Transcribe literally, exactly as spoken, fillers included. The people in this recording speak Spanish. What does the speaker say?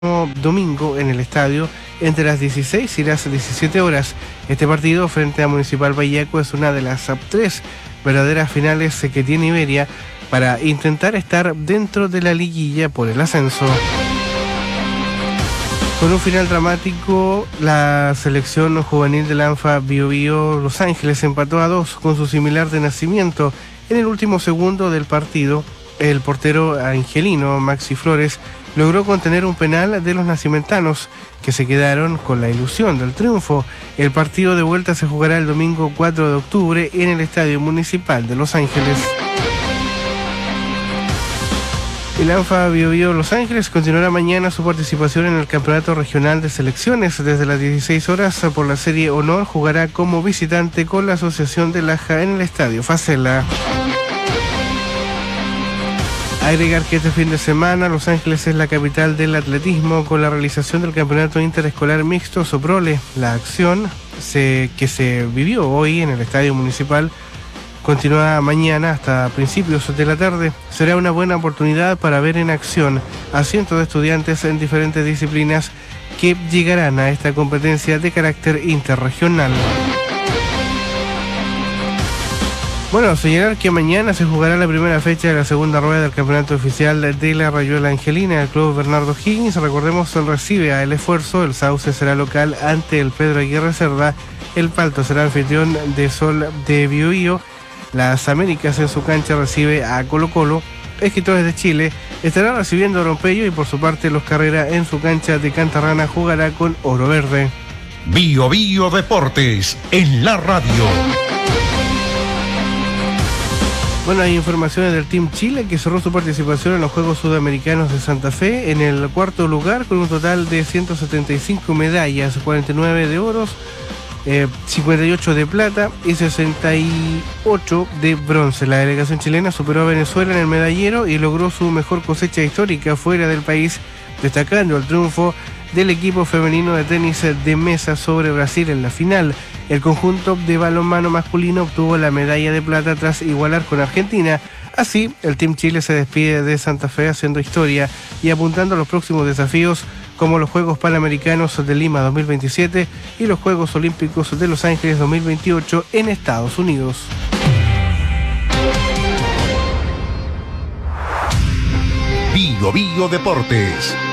domingo en el estadio entre las dieciséis y las diecisiete horas. Este partido frente a Municipal Valleco es una de las tres verdaderas finales que tiene Iberia para intentar estar dentro de la liguilla por el ascenso. Con un final dramático, la selección juvenil del ANFA Bio Bio Los Ángeles empató a dos con su similar de nacimiento. En el último segundo del partido, el portero angelino Maxi Flores logró contener un penal de los nacimentanos, que se quedaron con la ilusión del triunfo. El partido de vuelta se jugará el domingo cuatro de octubre en el Estadio Municipal de Los Ángeles. El ANFA Bio Bio Los Ángeles continuará mañana su participación en el Campeonato Regional de Selecciones. Desde las dieciséis horas por la Serie Honor jugará como visitante con la Asociación de Laja en el Estadio Facela. Agregar que este fin de semana Los Ángeles es la capital del atletismo con la realización del Campeonato Interescolar Mixto Soprole. La acción se, que se vivió hoy en el Estadio Municipal continúa mañana hasta principios de la tarde. Será una buena oportunidad para ver en acción a cientos de estudiantes en diferentes disciplinas que llegarán a esta competencia de carácter interregional. Bueno, señalar que mañana se jugará la primera fecha de la segunda rueda del campeonato oficial de la Rayuela Angelina. El club Bernardo Higgins, recordemos, recibe a El Esfuerzo. El Sauce será local ante el Pedro Aguirre Cerda. El Palto será anfitrión de Sol de Bio Bio. Las Américas en su cancha recibe a Colo Colo. Escritores de Chile estará recibiendo a Rompeyo y por su parte Los Carrera en su cancha de Cantarrana jugará con Oro Verde. Bio Bio Deportes en la radio. Bueno, hay informaciones del Team Chile que cerró su participación en los Juegos Sudamericanos de Santa Fe en el cuarto lugar con un total de ciento setenta y cinco medallas, cuarenta y nueve de oros, eh, cincuenta y ocho de plata y sesenta y ocho de bronce. La delegación chilena superó a Venezuela en el medallero y logró su mejor cosecha histórica fuera del país, destacando el triunfo del equipo femenino de tenis de mesa sobre Brasil en la final. El conjunto de balonmano masculino obtuvo la medalla de plata tras igualar con Argentina. Así, el Team Chile se despide de Santa Fe haciendo historia y apuntando a los próximos desafíos como los Juegos Panamericanos de Lima dos mil veintisiete y los Juegos Olímpicos de Los Ángeles dos mil veintiocho en Estados Unidos. Bio Bio Deportes.